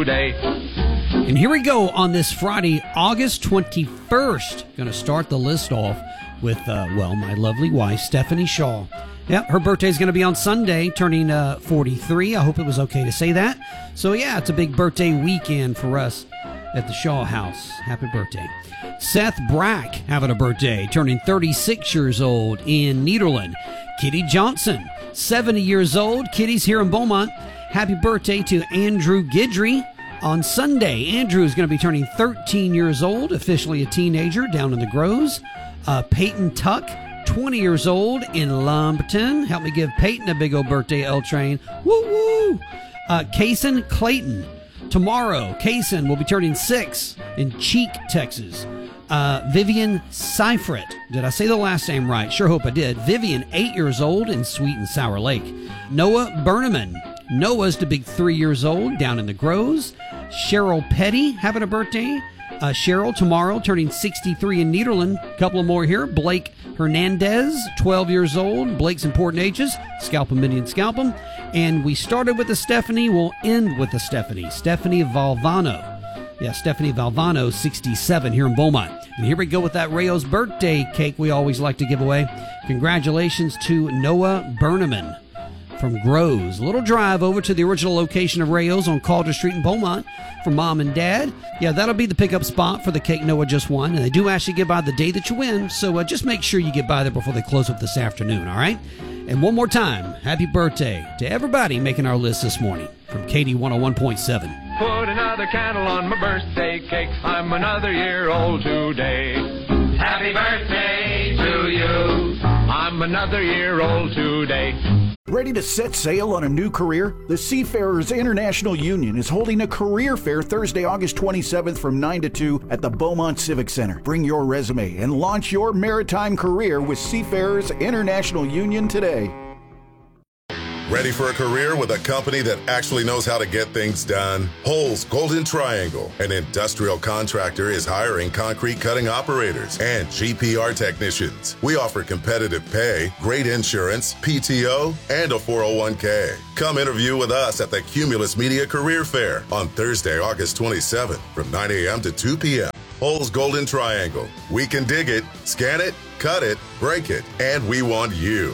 today. And here we go on this Friday, August 21st. Going to start the list off with, my lovely wife, Stephanie Shaw. Yep, her birthday is going to be on Sunday, turning 43. I hope it was okay to say that. So, yeah, it's a big birthday weekend for us at the Shaw house. Happy birthday. Seth Brack having a birthday, turning 36 years old in Nederland. Kitty Johnson, 70 years old. Kitty's here in Beaumont. Happy birthday to Andrew Guidry on Sunday. Andrew is going to be turning 13 years old, officially a teenager down in the Groves. Peyton Tuck, 20 years old in Lumberton. Help me give Peyton a big old birthday, L Train. Woo woo! Kaysen Clayton. Tomorrow, Kaysen will be turning 6 in Cheek, Texas. Vivian Seifert. Did I say the last name right? Sure hope I did. Vivian, 8 years old in Sweet and Sour Lake. Noah Berneman. Noah's the big 3 years old down in the Groves. Cheryl Petty having a birthday. Cheryl tomorrow turning 63 in Nederland. A couple of more here. Blake Hernandez, 12 years old. Blake's important ages. Scalp 'em, Indian scalp 'em. And we started with the Stephanie. We'll end with the Stephanie. Stephanie Valvano. Yeah, Stephanie Valvano, 67 here in Beaumont. And here we go with that Rayo's birthday cake we always like to give away. Congratulations to Noah Berneman from Groves. A little drive over to the original location of Rayo's on Calder Street in Beaumont for Mom and Dad. Yeah, that'll be the pickup spot for the cake Noah just won. And they do actually get by the day that you win, so just make sure you get by there before they close up this afternoon, all right? And one more time, happy birthday to everybody making our list this morning from Katie 101.7. Put another candle on my birthday cake. I'm another year old today. Happy birthday to you. I'm another year old today. Ready to set sail on a new career? The Seafarers International Union is holding a career fair Thursday, August 27th from 9 to 2 at the Beaumont Civic Center. Bring your resume and launch your maritime career with Seafarers International Union today. Ready for a career with a company that actually knows how to get things done? Holes Golden Triangle, an industrial contractor, is hiring concrete cutting operators and GPR technicians. We offer competitive pay, great insurance, PTO, and a 401k. Come interview with us at the Cumulus Media Career Fair on Thursday, August 27th from 9 a.m. to 2 p.m. Holes Golden Triangle. We can dig it, scan it, cut it, break it, and we want you.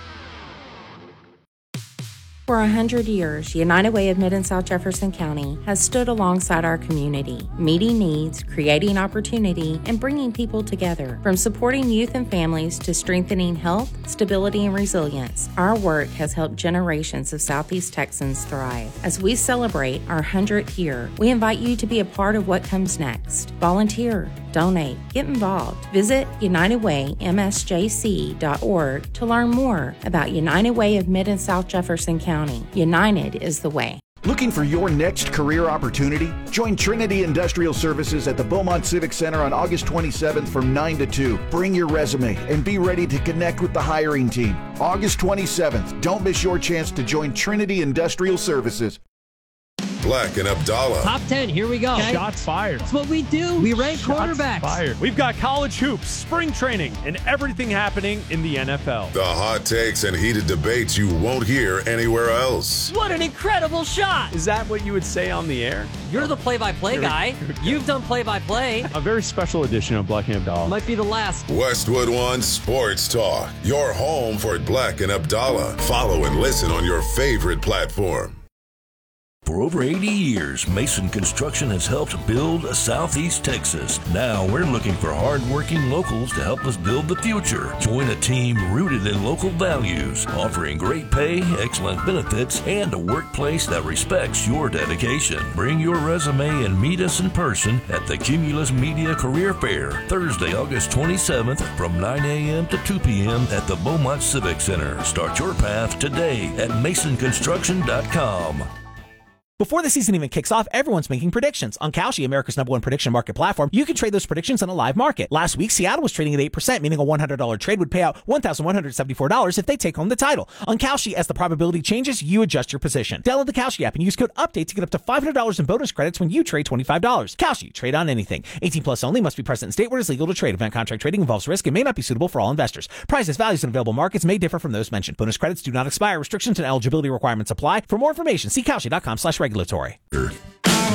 For 100 years, United Way of Mid and South Jefferson County has stood alongside our community, meeting needs, creating opportunity, and bringing people together. From supporting youth and families to strengthening health, stability, and resilience, our work has helped generations of Southeast Texans thrive. As we celebrate our 100th year, we invite you to be a part of what comes next. Volunteer, donate, get involved. Visit UnitedWayMSJC.org to learn more about United Way of Mid and South Jefferson County. United is the way. Looking for your next career opportunity? Join Trinity Industrial Services at the Beaumont Civic Center on August 27th from 9 to 2. Bring your resume and be ready to connect with the hiring team. August 27th. Don't miss your chance to join Trinity Industrial Services. Black and Abdallah. Top 10, here we go. Okay. Shots fired. That's what we do. We rank quarterbacks. Fired. We've got college hoops, spring training, and everything happening in the NFL. The hot takes and heated debates you won't hear anywhere else. What an incredible shot. Is that what you would say on the air? You're the play-by-play guy. You've done play-by-play. A very special edition of Black and Abdallah. Might be the last. Westwood One Sports Talk. Your home for Black and Abdallah. Follow and listen on your favorite platform. For over 80 years, Mason Construction has helped build Southeast Texas. Now we're looking for hard-working locals to help us build the future. Join a team rooted in local values, offering great pay, excellent benefits, and a workplace that respects your dedication. Bring your resume and meet us in person at the Cumulus Media Career Fair, Thursday, August 27th from 9 a.m. to 2 p.m. at the Beaumont Civic Center. Start your path today at masonconstruction.com. Before the season even kicks off, everyone's making predictions. On Kalshi, America's #1 prediction market platform, you can trade those predictions on a live market. Last week, Seattle was trading at 8%, meaning a $100 trade would pay out $1,174 if they take home the title. On Kalshi, as the probability changes, you adjust your position. Download the Kalshi app and use code UPDATE to get up to $500 in bonus credits when you trade $25. Kalshi, trade on anything. 18 plus only, must be present in state where it is legal to trade. Event contract trading involves risk and may not be suitable for all investors. Prices, values, and available markets may differ from those mentioned. Bonus credits do not expire. Restrictions and eligibility requirements apply. For more information, see Kalshi.com/regulatory.